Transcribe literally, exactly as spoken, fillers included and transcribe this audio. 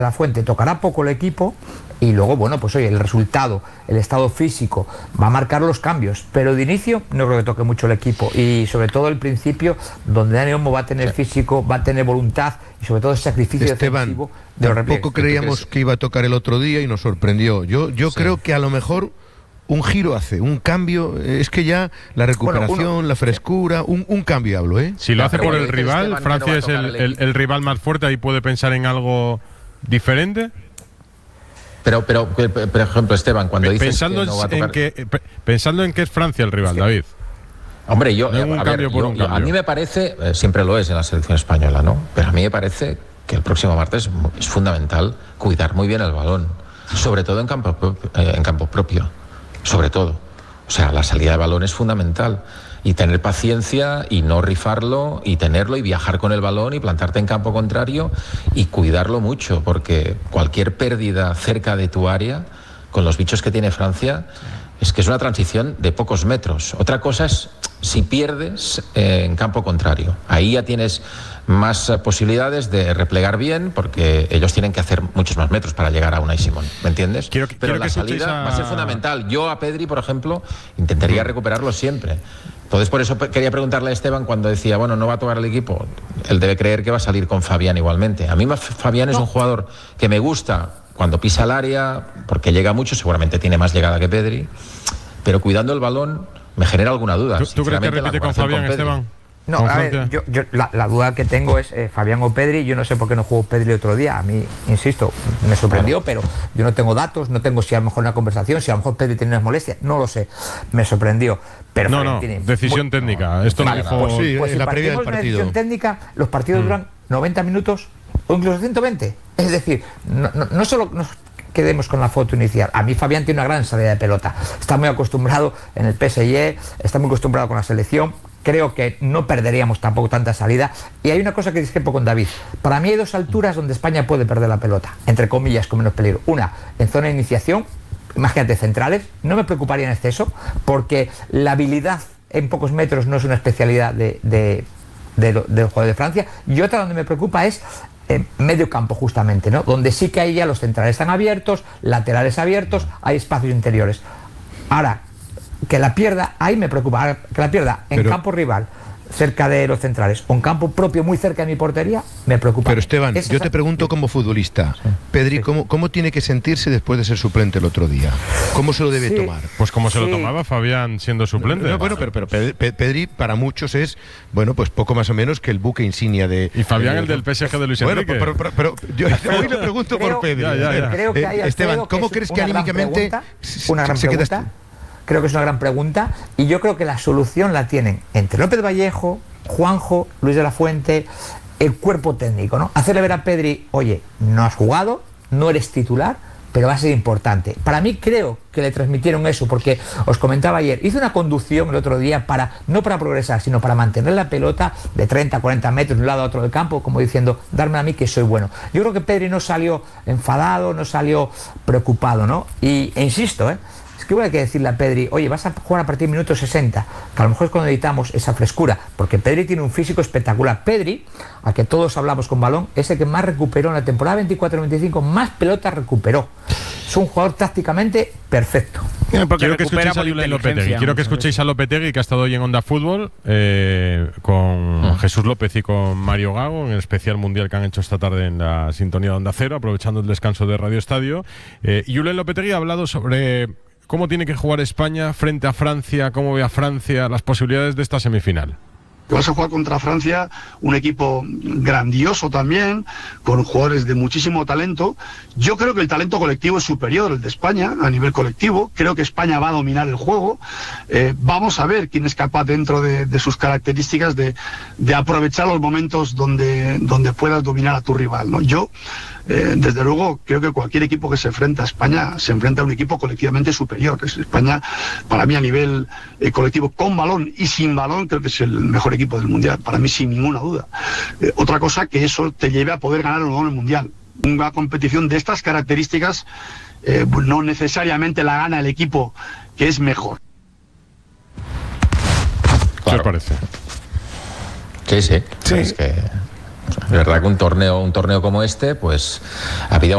La Fuente tocará poco el equipo y luego, bueno, pues oye, el resultado, el estado físico va a marcar los cambios, pero de inicio no creo que toque mucho el equipo y sobre todo el principio, donde Dani Olmo va a tener sí. físico, va a tener voluntad y sobre todo el sacrificio Esteban, defensivo de los repliegues. Tampoco creíamos que iba a tocar el otro día y nos sorprendió. Yo, yo sí. creo que a lo mejor un giro hace, un cambio, es que ya la recuperación, bueno, uno, la frescura, un, un cambio hablo, ¿eh? Si lo hace por el rival, Francia es el, el, el rival más fuerte, ahí puede pensar en algo diferente. Pero, pero, por ejemplo, Esteban, cuando dices pensando que no va a tocar... en que pensando en que es Francia el rival, es que, David. Hombre, yo, no a, ver, yo, yo a mí me parece, eh, siempre lo es en la selección española, ¿no? Pero a mí me parece que el próximo martes es fundamental cuidar muy bien el balón, sobre todo en campo, eh, en campo propio, sobre todo. O sea, la salida de balón es fundamental. Y tener paciencia y no rifarlo y tenerlo y viajar con el balón y plantarte en campo contrario y cuidarlo mucho, porque cualquier pérdida cerca de tu área, con los bichos que tiene Francia, es que es una transición de pocos metros. Otra cosa es si pierdes eh, en campo contrario. Ahí ya tienes más eh, posibilidades de replegar bien, porque ellos tienen que hacer muchos más metros para llegar a Unai Simón, ¿me entiendes? Quiero, Pero quiero la que salida a... va a ser fundamental. Yo a Pedri, por ejemplo, intentaría recuperarlo siempre. Entonces, por eso quería preguntarle a Esteban cuando decía, bueno, no va a tocar el equipo. Él debe creer que va a salir con Fabián igualmente. A mí Fabián es no. un jugador que me gusta cuando pisa el área, porque llega mucho, seguramente tiene más llegada que Pedri, pero cuidando el balón me genera alguna duda. ¿Tú, ¿tú crees que repite con Fabián, con Esteban? No, a ver, yo, yo, la, la duda que tengo es eh, Fabián o Pedri. Yo no sé por qué no jugó Pedri otro día. A mí, insisto, me sorprendió, pero yo no tengo datos, no tengo si a lo mejor una conversación, si a lo mejor Pedri tiene unas molestias, no lo sé. Me sorprendió. Pero no, no, tiene decisión muy, técnica. No, Esto vale, no dijo... Pues, sí, pues en si la previa del partido. Decisión técnica, los partidos mm. duran noventa minutos o incluso ciento veinte. Es decir, no, no, no solo... No, quedemos con la foto inicial. A mí Fabián tiene una gran salida de pelota. Está muy acostumbrado en el P S G, está muy acostumbrado con la selección. Creo que no perderíamos tampoco tanta salida. Y hay una cosa que discrepo con David. Para mí hay dos alturas donde España puede perder la pelota, entre comillas, con menos peligro. Una, en zona de iniciación, imagínate, centrales. No me preocuparía en exceso, porque la habilidad en pocos metros no es una especialidad de, de, de, de, del juego de Francia. Y otra donde me preocupa es en medio campo, justamente, ¿no? Donde sí que ahí ya los centrales están abiertos, laterales abiertos, hay espacios interiores. Ahora, que la pierda, ahí me preocupa. Ahora, que la pierda en Pero... campo rival, cerca de los centrales, o en campo propio, muy cerca de mi portería, me preocupa. Pero Esteban, yo te pregunto como futbolista, sí, Pedri, sí. ¿cómo, ¿cómo tiene que sentirse después de ser suplente el otro día? ¿Cómo se lo debe sí. tomar? Pues como se sí. lo tomaba Fabián siendo suplente. No, no, bueno, pero, pero Pedri para muchos es, bueno, pues poco más o menos que el buque insignia de... Y Fabián el, el del P S G de Luis Enrique. Bueno, pero, pero, pero yo hoy le pregunto creo, por Pedri. Ya, ya, ya. Creo que hay, eh, Esteban, ¿cómo que crees que anímicamente pregunta, una gran se pregunta? queda? Creo que es una gran pregunta y yo creo que la solución la tienen entre López Vallejo, Juanjo, Luis de la Fuente, el cuerpo técnico, ¿no? Hacerle ver a Pedri, oye, no has jugado, no eres titular, pero va a ser importante. Para mí creo que le transmitieron eso, porque os comentaba ayer, hice una conducción el otro día para, no para progresar, sino para mantener la pelota de treinta a cuarenta metros de un lado a otro del campo, como diciendo, darme a mí que soy bueno. Yo creo que Pedri no salió enfadado, no salió preocupado, ¿no? Y, e insisto, ¿eh? Es que hay que decirle a Pedri, oye, vas a jugar a partir del minuto sesenta, que a lo mejor es cuando necesitamos esa frescura, porque Pedri tiene un físico espectacular. Pedri, a que todos hablamos con balón, es el que más recuperó en la temporada veinticuatro veinticinco, más pelotas recuperó. Es un jugador tácticamente perfecto. Quiero que escuchéis a Lopetegui, quiero que escuchéis a Lopetegui, que ha estado hoy en Onda Fútbol, eh, con mm. Jesús López y con Mario Gago, en el especial mundial que han hecho esta tarde en la sintonía de Onda Cero, aprovechando el descanso de Radio Estadio. Eh, y Julen Lopetegui ha hablado sobre cómo tiene que jugar España frente a Francia, cómo ve a Francia, las posibilidades de esta semifinal. Vas a jugar contra Francia, un equipo grandioso también, con jugadores de muchísimo talento. Yo creo que el talento colectivo es superior al de España a nivel colectivo. Creo que España va a dominar el juego. Eh, vamos a ver quién es capaz, dentro de, de sus características, de, de aprovechar los momentos donde, donde puedas dominar a tu rival, ¿no? Yo, eh, desde luego, creo que cualquier equipo que se enfrenta a España se enfrenta a un equipo colectivamente superior. Es España, para mí, a nivel eh, colectivo, con balón y sin balón, creo que es el mejor equipo del mundial, para mí sin ninguna duda. Eh, otra cosa que eso te lleve a poder ganar o no el mundial. Una competición de estas características eh, no necesariamente la gana el equipo que es mejor. ¿Qué os parece? Sí, sí, sí. Es que es verdad que un torneo, un torneo como este, pues había